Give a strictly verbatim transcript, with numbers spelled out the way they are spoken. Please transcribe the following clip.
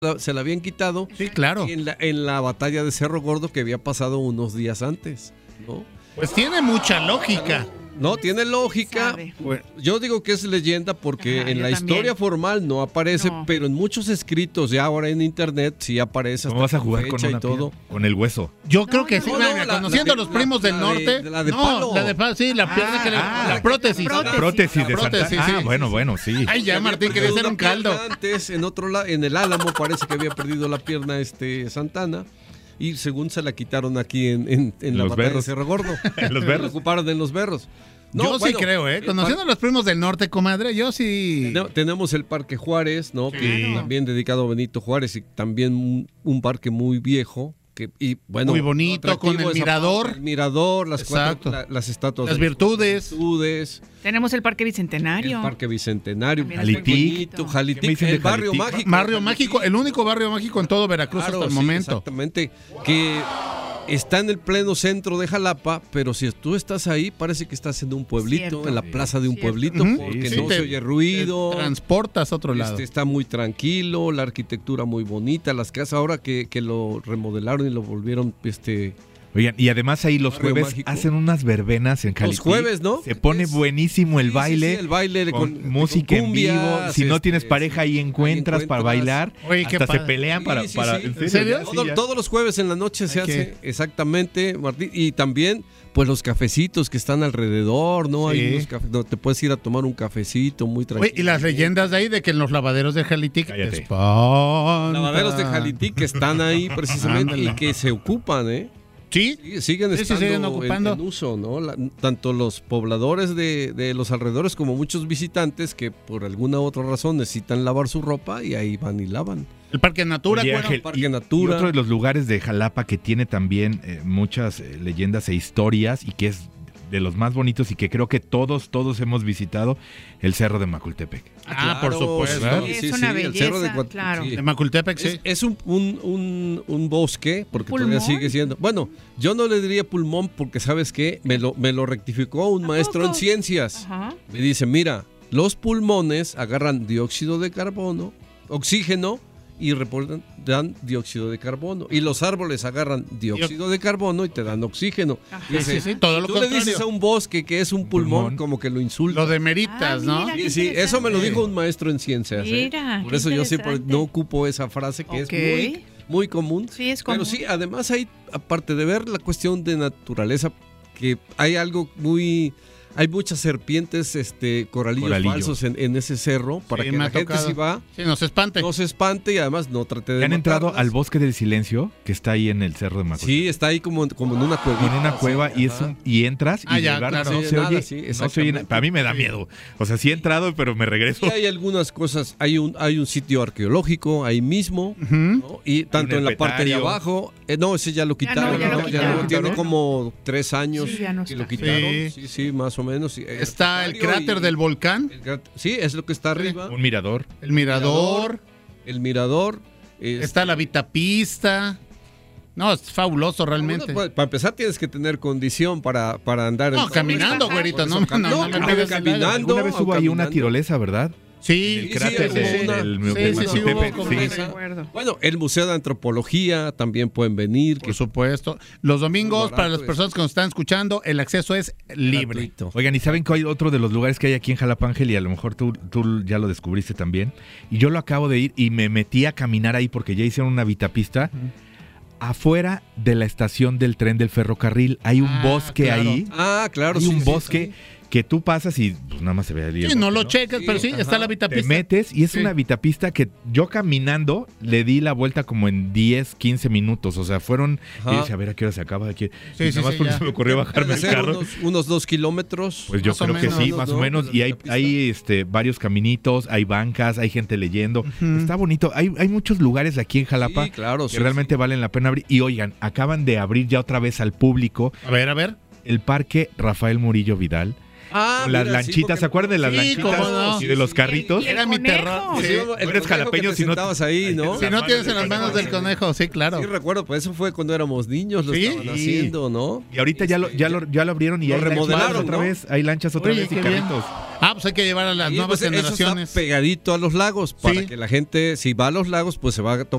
se la habían quitado. Sí, claro. En la, en la batalla de Cerro Gordo que había pasado unos días antes, ¿no? Pues tiene mucha lógica. No, tiene lógica. Bueno. Yo digo que es leyenda porque Ajá, en yo la también. historia formal no aparece, No. pero en muchos escritos ya ahora en internet sí aparece. ¿Cómo vas a jugar fecha con una y todo. piedra? Con el hueso. Yo creo No, que no, sí, no, mira, no, la- conociendo a la los de- primos del la de- norte. la de no, palo. la de palo, sí, la pierna que le, ah, la prótesis. prótesis. Prótesis de Prótesis, Santa. sí, Ah, sí, bueno, sí. bueno, sí. Ay, ya, Había Martín, perdido quería hacer un una pierna caldo. Antes, en otro lado, en el Álamo parece que había perdido la pierna este Santana. Y según se la quitaron aquí en, en, en la Los batalla berros. de Cerro Gordo. En los La berros. ocuparon en los berros. No, yo bueno, sí creo, ¿eh? el Conociendo par- a los primos del norte, comadre, yo sí. Tene- Tenemos el Parque Juárez, ¿no? Que Claro. también dedicado a Benito Juárez y también un, un parque muy viejo. Que, y, bueno, Muy bonito, lo atractivo con el es esa mirador. parte, el mirador, las, Exacto. cuatro, la- las estatuas. Las de- virtudes. virtudes, Tenemos el Parque Bicentenario. el Parque Bicentenario, También es muy Jalitic. bonito. bonito, ¿Qué me Jalitic, dicen el de barrio Jalitic? mágico. Barrio Jalitic. mágico, el único barrio mágico en todo Veracruz Claro, hasta el sí, momento. Exactamente. Que está en el pleno centro de Jalapa, pero si tú estás ahí, parece que estás en un pueblito, Cierto. en la plaza de un Cierto. pueblito, Ujú. porque Sí, no te- se oye ruido. Te transportas a otro lado. Este, está muy tranquilo, la arquitectura muy bonita, las casas ahora que, que lo remodelaron y lo volvieron, este, Oigan, y además ahí los Barrio jueves mágico. hacen unas verbenas en Jalitic. los jueves, ¿no? Se pone Es- buenísimo el Sí, sí, baile. sí, el baile con, con, música con en vivo. cumbias, Si no este, tienes pareja, ahí ahí encuentras para bailar. Oye, qué Hasta se padre. pelean Sí, para... sí, para sí. ¿En ¿En serio? Sí, Todo- ya. todos los jueves en la noche se Hay que- hace exactamente, Martín, y también pues los cafecitos que están alrededor, ¿no? Sí. Hay unos cafe- no, te puedes ir a tomar un cafecito muy tranquilo. Oye, y las leyendas de ahí de que en los lavaderos de Jalitic Cállate. te espantan. Lavaderos de Jalitic que están ahí precisamente Ándale. y que se ocupan, ¿eh? Sí, Sí, siguen Sí, sí, estando siguen en- ocupando. En, uso, ¿no? La- tanto los pobladores de, de los alrededores como muchos visitantes que por alguna otra razón necesitan lavar su ropa y ahí van y lavan. el Parque Natura, Oye, bueno, Ángel, Parque y- Natura. Y otro de los lugares de Jalapa que tiene también eh, muchas eh, leyendas e historias y que es de los más bonitos y que creo que todos, todos hemos visitado, el Cerro de Macultepec. Ah, por supuesto. Es una el Cerro de belleza, Cuat- claro. sí. de Macultepec, sí. Es, es un, un, un, un bosque, porque ¿Pulmón? todavía sigue siendo. Bueno, yo no le diría pulmón porque, ¿sabes qué? Me lo, me lo rectificó un ¿A maestro poco? en ciencias. Ajá. Me dice: mira, los pulmones agarran dióxido de carbono, oxígeno y reportan, dan dióxido de carbono. Y los árboles agarran dióxido de carbono y te dan oxígeno. Ajá. Sí, sí, sí, todo lo Tú le dices a contrario. un bosque que es un pulmón, Pulmón. como que lo insulta. Lo de Meritas, Ah, ¿no? mira. Sí, sí, eso me lo interesante. dijo un maestro en ciencias. ¿eh? Mira, Por qué eso yo siempre interesante. no ocupo esa frase que Ok. es muy, muy común. Sí, es Pero común. sí, además hay, aparte de ver la cuestión de naturaleza, que hay algo muy... Hay muchas serpientes, este, coralillos Coralillo. falsos en, en ese cerro, para Sí, que me la ha gente tocado. si va Sí, nos espante. no se espante y además no trate de ¿Ya han entrado matarlas. al Bosque del Silencio que está ahí en el Cerro de Macultepec? Sí, está ahí como, como en una cueva. Con una cueva y es un, y entras y Ah, ya, el lugar claro. no Sí, se nada, oye, sí, no se oye exactamente. nada. Para mí me da miedo. O sea, sí he entrado, pero me regreso. Y hay algunas cosas, hay un, hay un sitio arqueológico ahí mismo, Ujú. ¿no? Y tanto en la parte de herpetario. abajo, eh, no, ese ya lo Ya quitaron, no, ya lo ¿no? quitaron. tiene como tres años Sí, ya no que lo está. quitaron, Sí. sí, sí, más o menos. sí, Está el herpetario cráter y- del volcán, el cráter- sí, es lo que está arriba, Un mirador. el mirador, el mirador. es- está la vitapista. No, es fabuloso realmente. Bueno, pues, para empezar tienes que tener condición para, para andar No, en caminando, Ajá. güerito, Por no, eso, no, no, no, me no, pidas caminando. nada. Alguna vez o hubo ahí una caminando. tirolesa, ¿verdad? Sí, El sí, cráter hubo de- una. del Sí, sí, del sí, Macultepec, hubo sí. como- Sí, recuerdo. Bueno, el Museo de Antropología también pueden venir. por que supuesto. Los domingos, Muy para barato las es. personas que nos están escuchando, el acceso es libre. gratuito. Oigan, ¿y saben que hay otro de los lugares que hay aquí en Jalapa, Ángel? Y a lo mejor tú, tú ya lo descubriste también. Y yo lo acabo de ir y me metí a caminar ahí porque ya hicieron una vitapista. Afuera de la estación del tren del ferrocarril hay un Ah, bosque claro. ahí. Ah, claro. Hay sí, un sí, bosque que tú pasas y pues, nada más se ve ahí. el Sí, no bosque, lo checas, Sí, pero sí, ajá. está la Te vitapista. metes y es Sí. una vitapista que yo caminando le di la vuelta como en diez, quince minutos. O sea, fueron. Ajá. Y dije, a ver a qué hora se acaba de aquí. Sí, y sí, nada más sí, porque ya. se me ocurrió bajarme Debe el ser carro. unos, unos dos kilómetros. Pues yo Más o creo que menos, sí, ¿no? más o ¿no? menos. De Y la hay, pista. hay este, varios caminitos, hay bancas, hay gente leyendo. Está bonito. Hay, hay muchos lugares aquí en Jalapa Sí, claro, que sí, realmente sí. valen la pena abrir. Y oigan, acaban de abrir ya otra vez al público A ver, a ver. el Parque Rafael Murillo Vidal. Ah, Con las mira, sí, lanchitas, porque- ¿se acuerdan de las Sí, lanchitas cómo no. y de los carritos? Y el Era mi conejo. terror. Sí, Sí. el No eres conejo jalapeño que te si no- sentabas ahí, ¿no? Si no tienes en las manos del conejo, sí, claro. Sí, recuerdo, pues eso fue cuando éramos niños, lo Sí. estaban haciendo, ¿no? Y ahorita ya lo, ya lo, ya lo abrieron y Lo hay remodelaron, lanchas otra ¿no? vez, hay lanchas otra Oye, vez y qué bien. carritos. Ah, pues hay que llevar a las Y, nuevas pues, eso generaciones. está pegadito a los lagos para Sí. que la gente, si va a los lagos, pues se va a